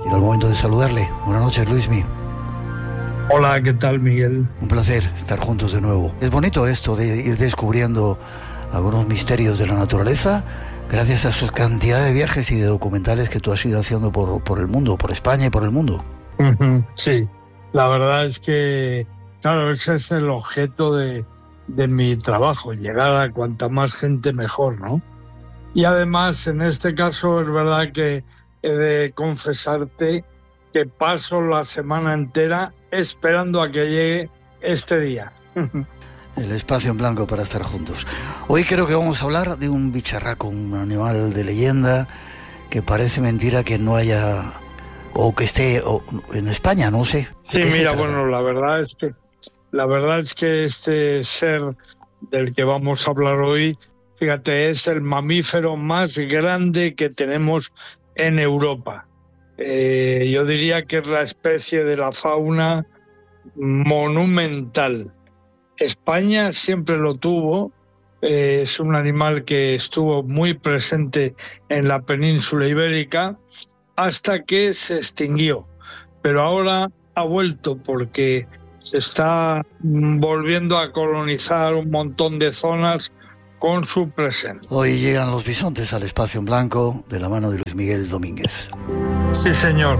Llega el momento de saludarle. Buenas noches, Luismi. Hola, ¿qué tal, Miguel? Un placer estar juntos de nuevo. Es bonito esto de ir descubriendo algunos misterios de la naturaleza gracias a su cantidad de viajes y de documentales que tú has ido haciendo por el mundo, por España y por el mundo. Sí, la verdad es que, claro, ese es el objeto de mi trabajo, llegar a cuanta más gente mejor, ¿no? Y además, en este caso, es verdad que he de confesarte que paso la semana entera esperando a que llegue este día. El espacio en blanco para estar juntos. Hoy creo que vamos a hablar de un bicharraco, un animal de leyenda que parece mentira que no haya, o que esté en España, no sé. Sí, mira, bueno, la verdad es que este ser del que vamos a hablar hoy, fíjate, es el mamífero más grande que tenemos en Europa. Yo diría que es la especie de la fauna monumental. España siempre lo tuvo, es un animal que estuvo muy presente en la península ibérica hasta que se extinguió, pero ahora ha vuelto porque se está volviendo a colonizar un montón de zonas con su presencia. Hoy llegan los bisontes al espacio en blanco de la mano de Luis Miguel Domínguez. Sí, señor.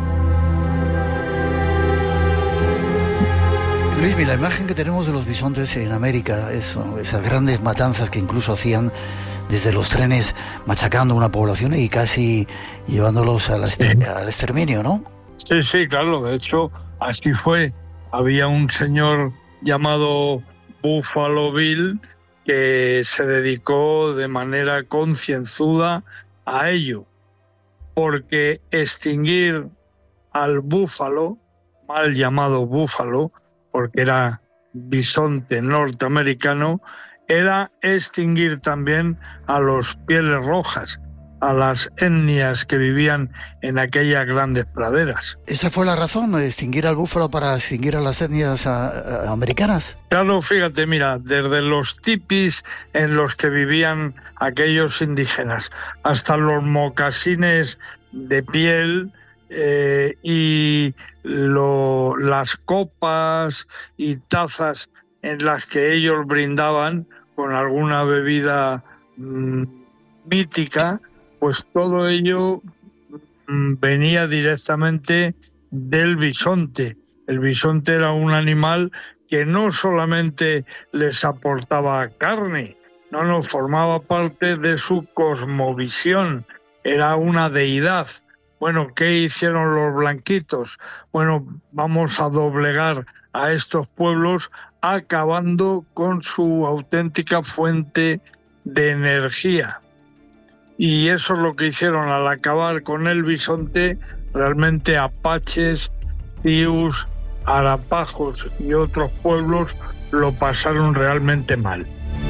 Luis, la imagen que tenemos de los bisontes en América, esas grandes matanzas que incluso hacían desde los trenes, machacando una población y casi llevándolos al exterminio, ¿no? Sí, claro, de hecho, así fue. Había un señor llamado Buffalo Bill que se dedicó de manera concienzuda a ello, porque extinguir al búfalo, mal llamado búfalo, porque era bisonte norteamericano, era extinguir también a los pieles rojas, a las etnias que vivían en aquellas grandes praderas. ¿Esa fue la razón, extinguir al búfalo para extinguir a las etnias americanas? Claro, fíjate, mira, desde los tipis en los que vivían aquellos indígenas hasta los mocasines de piel y las copas y tazas en las que ellos brindaban con alguna bebida mítica, pues todo ello venía directamente del bisonte. El bisonte era un animal que no solamente les aportaba carne, no, formaba parte de su cosmovisión, era una deidad. Bueno, ¿qué hicieron los blanquitos? Bueno, vamos a doblegar a estos pueblos acabando con su auténtica fuente de energía. Y eso es lo que hicieron al acabar con el bisonte. Realmente apaches, sioux, arapajos y otros pueblos lo pasaron realmente mal.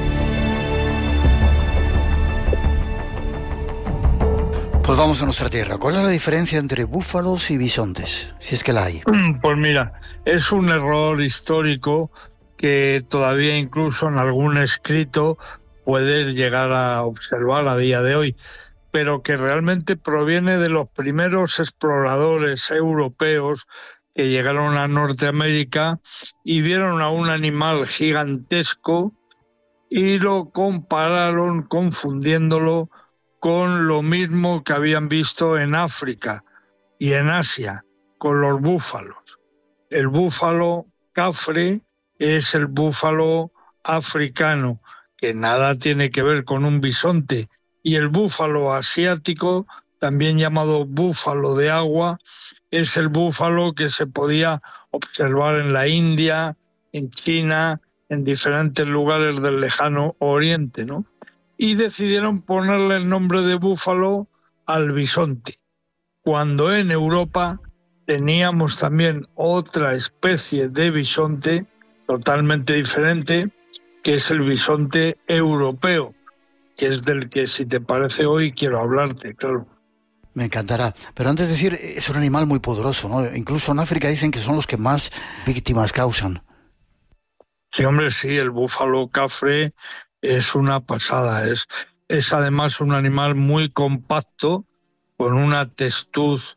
Pues vamos a nuestra tierra. ¿Cuál es la diferencia entre búfalos y bisontes, si es que la hay? Pues mira, es un error histórico que todavía incluso en algún escrito puedes llegar a observar a día de hoy, pero que realmente proviene de los primeros exploradores europeos que llegaron a Norteamérica y vieron a un animal gigantesco y lo compararon confundiéndolo con lo mismo que habían visto en África y en Asia, con los búfalos. El búfalo cafre es el búfalo africano, que nada tiene que ver con un bisonte, y el búfalo asiático, también llamado búfalo de agua, es el búfalo que se podía observar en la India, en China, en diferentes lugares del lejano oriente, ¿no? Y decidieron ponerle el nombre de búfalo al bisonte, cuando en Europa teníamos también otra especie de bisonte totalmente diferente, que es el bisonte europeo, que es del que, si te parece, hoy quiero hablarte, claro. Me encantará. Pero antes de decir, es un animal muy poderoso, ¿no? Incluso en África dicen que son los que más víctimas causan. Sí, hombre, sí, el búfalo cafre es una pasada. Es además un animal muy compacto, con una testuz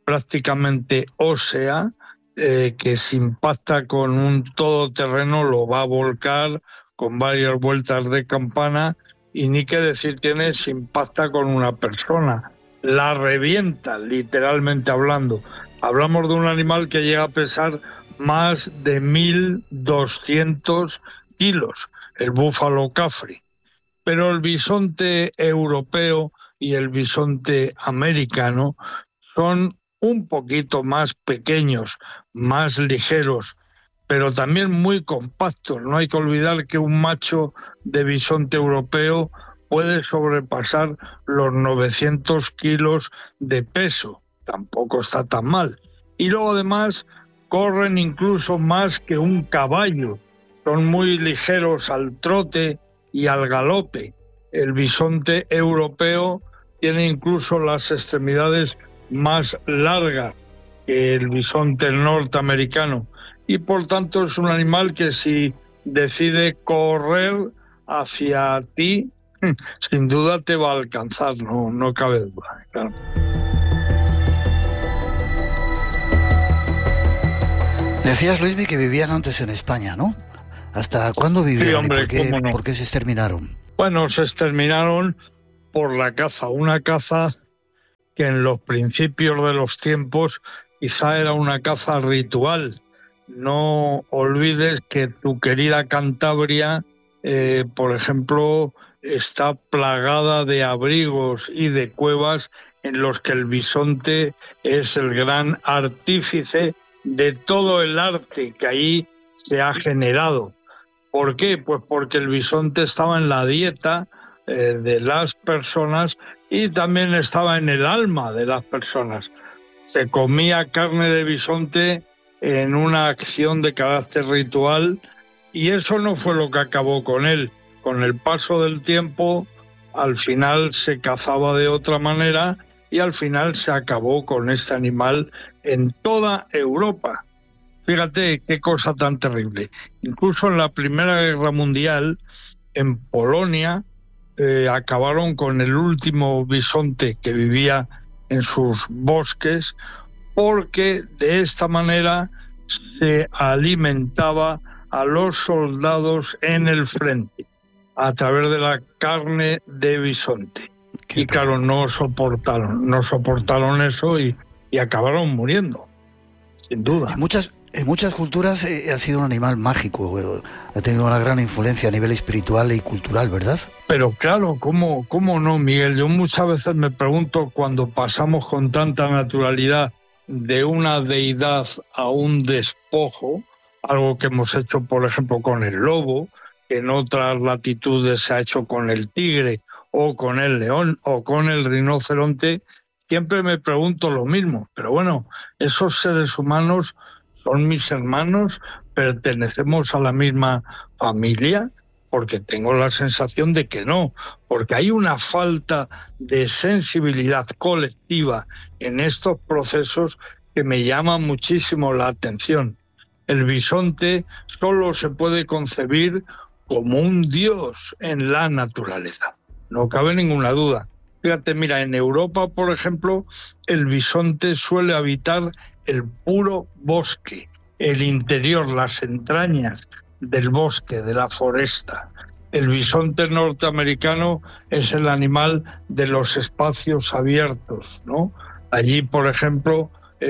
prácticamente ósea, que si impacta con un todoterreno lo va a volcar con varias vueltas de campana, y ni qué decir tiene si impacta con una persona. La revienta, literalmente hablando. Hablamos de un animal que llega a pesar más de 1.200 kilos, el búfalo cafri. Pero el bisonte europeo y el bisonte americano son un poquito más pequeños, más ligeros, pero también muy compactos. No hay que olvidar que un macho de bisonte europeo puede sobrepasar los 900 kilos de peso. Tampoco está tan mal. Y luego además corren incluso más que un caballo. Son muy ligeros al trote y al galope. El bisonte europeo tiene incluso las extremidades más largas que el bisonte norteamericano, y por tanto es un animal que si decide correr hacia ti, sin duda te va a alcanzar, no cabe duda. Claro. Decías, Luismi, que vivían antes en España, ¿no? ¿Hasta cuándo vivieron? Sí, hombre, ¿Por no? ¿Por qué se exterminaron? Bueno, se exterminaron por la caza, una caza que en los principios de los tiempos quizá era una caza ritual. No olvides que tu querida Cantabria, por ejemplo, está plagada de abrigos y de cuevas en los que el bisonte es el gran artífice de todo el arte que ahí se ha generado. ¿Por qué? Pues porque el bisonte estaba en la dieta de las personas y también estaba en el alma de las personas. Se comía carne de bisonte en una acción de carácter ritual, y eso no fue lo que acabó con él. Con el paso del tiempo, al final se cazaba de otra manera y al final se acabó con este animal en toda Europa. Fíjate qué cosa tan terrible. Incluso en la Primera Guerra Mundial, en Polonia, acabaron con el último bisonte que vivía en sus bosques, porque de esta manera se alimentaba a los soldados en el frente, a través de la carne de bisonte. Y claro, no soportaron eso y acabaron muriendo, sin duda. En muchas culturas ha sido un animal mágico, ha tenido una gran influencia a nivel espiritual y cultural, ¿verdad? Pero claro, ¿cómo no, Miguel? Yo muchas veces me pregunto, cuando pasamos con tanta naturalidad de una deidad a un despojo, algo que hemos hecho, por ejemplo, con el lobo, que en otras latitudes se ha hecho con el tigre o con el león o con el rinoceronte, siempre me pregunto lo mismo. Pero bueno, esos seres humanos son mis hermanos, pertenecemos a la misma familia, porque tengo la sensación de que no, porque hay una falta de sensibilidad colectiva en estos procesos que me llama muchísimo la atención. El bisonte solo se puede concebir como un dios en la naturaleza, no cabe ninguna duda. Fíjate, mira, en Europa, por ejemplo, el bisonte suele habitar el puro bosque, el interior, las entrañas del bosque, de la foresta. El bisonte norteamericano es el animal de los espacios abiertos, ¿no? Allí, por ejemplo,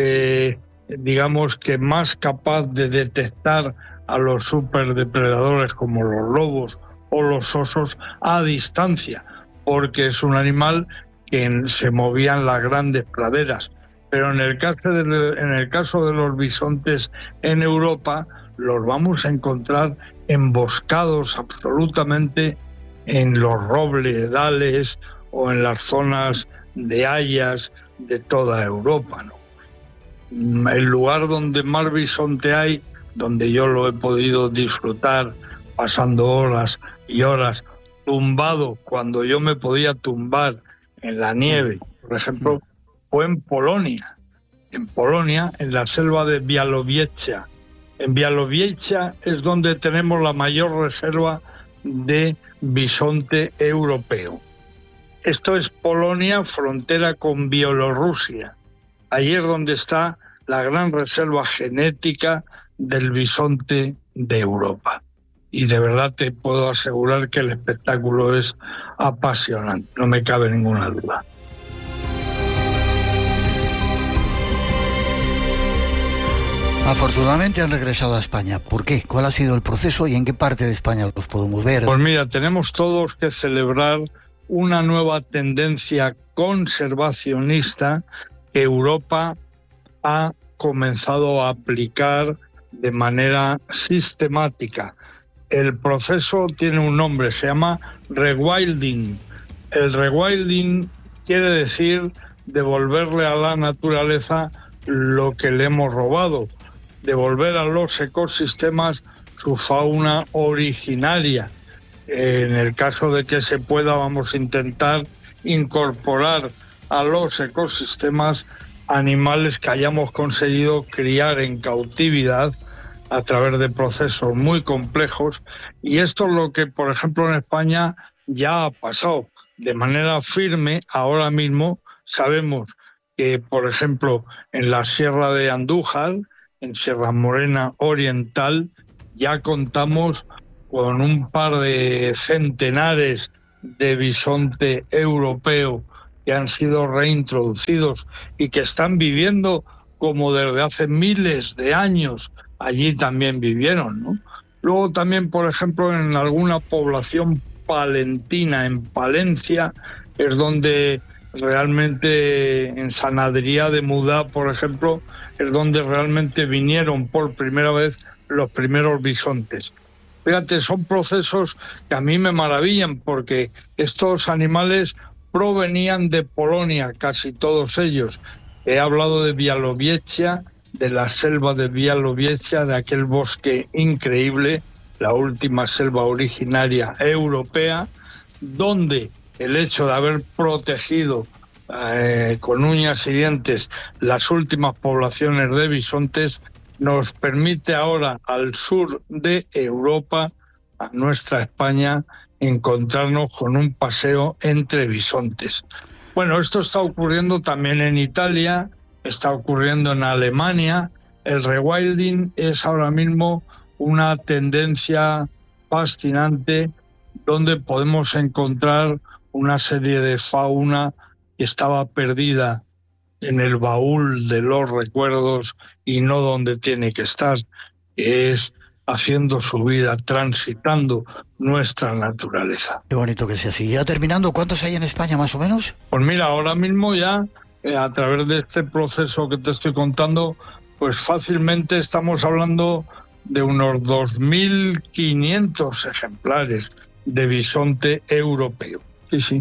digamos que más capaz de detectar a los superdepredadores como los lobos o los osos a distancia, porque es un animal que se movía en las grandes praderas. Pero en el caso de los bisontes en Europa, los vamos a encontrar emboscados absolutamente en los robledales o en las zonas de hayas de toda Europa, ¿no? El lugar donde más bisonte hay, donde yo lo he podido disfrutar pasando horas y horas tumbado, cuando yo me podía tumbar en la nieve, por ejemplo, fue en Polonia. En Polonia, en la selva de Białowieża. En Białowieża es donde tenemos la mayor reserva de bisonte europeo. Esto es Polonia, frontera con Bielorrusia. Allí es donde está la gran reserva genética del bisonte de Europa. Y de verdad te puedo asegurar que el espectáculo es apasionante, no me cabe ninguna duda. Afortunadamente han regresado a España. ¿Por qué? ¿Cuál ha sido el proceso y en qué parte de España los podemos ver? Pues mira, tenemos todos que celebrar una nueva tendencia conservacionista que Europa ha comenzado a aplicar de manera sistemática. El proceso tiene un nombre, se llama rewilding. El rewilding quiere decir devolverle a la naturaleza lo que le hemos robado, devolver a los ecosistemas su fauna originaria. En el caso de que se pueda, vamos a intentar incorporar a los ecosistemas animales que hayamos conseguido criar en cautividad a través de procesos muy complejos, y esto es lo que, por ejemplo, en España ya ha pasado de manera firme. Ahora mismo sabemos que, por ejemplo, en la Sierra de Andújar, en Sierra Morena Oriental, ya contamos con un par de centenares de bisonte europeo que han sido reintroducidos y que están viviendo como desde hace miles de años. Allí también vivieron, ¿no? Luego también, por ejemplo, en alguna población palentina, en Palencia, es donde realmente, en San Adrià de Mudá, por ejemplo, es donde realmente vinieron por primera vez los primeros bisontes. Fíjate, son procesos que a mí me maravillan, porque estos animales provenían de Polonia, casi todos ellos. He hablado de Białowieża, de la selva de Białowieża, de aquel bosque increíble, la última selva originaria europea, donde el hecho de haber protegido con uñas y dientes las últimas poblaciones de bisontes nos permite ahora, al sur de Europa, a nuestra España, encontrarnos con un paseo entre bisontes. Bueno, esto está ocurriendo también en Italia, está ocurriendo en Alemania. El rewilding es ahora mismo una tendencia fascinante donde podemos encontrar una serie de fauna que estaba perdida en el baúl de los recuerdos y no donde tiene que estar, que es haciendo su vida, transitando nuestra naturaleza. Qué bonito que sea así. Ya terminando, ¿cuántos hay en España más o menos? Pues mira, ahora mismo ya, a través de este proceso que te estoy contando, pues fácilmente estamos hablando de unos 2.500 ejemplares de bisonte europeo. Sí, sí.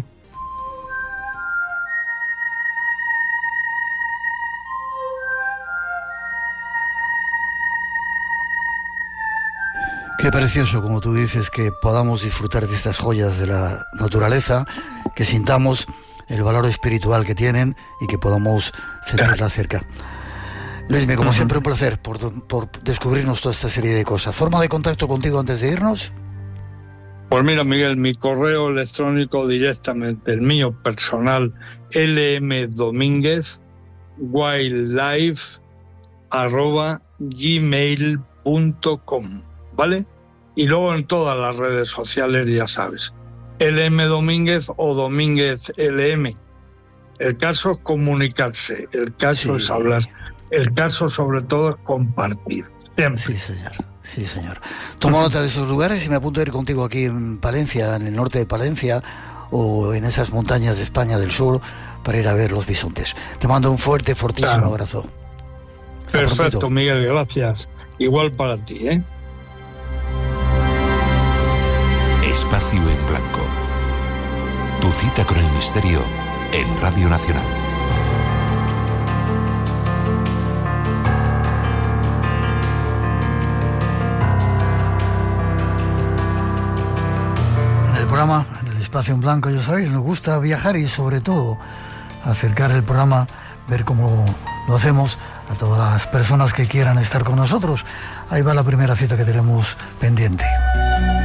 Qué precioso, como tú dices, que podamos disfrutar de estas joyas de la naturaleza, que sintamos el valor espiritual que tienen y que podamos sentirla cerca. Luismi, como siempre, un placer por descubrirnos toda esta serie de cosas. ¿Forma de contacto contigo antes de irnos? Pues mira, Miguel, mi correo electrónico directamente, el mío personal, lmdominguez@gmail.com, ¿vale? Y luego en todas las redes sociales, ya sabes, LM Domínguez o Domínguez LM. El caso es comunicarse, el caso es hablar, el caso sobre todo es compartir. Siempre. Sí, señor. Sí, señor. Tomo nota de esos lugares y me apunto a ir contigo aquí en Palencia, en el norte de Palencia, o en esas montañas de España del sur, para ir a ver los bisontes. Te mando un fuerte, fortísimo abrazo. Hasta perfecto, prontito. Miguel, gracias. Igual para ti, ¿eh? Espacio en Blanco. Tu cita con el misterio en Radio Nacional. En el Espacio en Blanco, ya sabéis, nos gusta viajar y sobre todo acercar el programa, ver cómo lo hacemos a todas las personas que quieran estar con nosotros. Ahí va la primera cita que tenemos pendiente.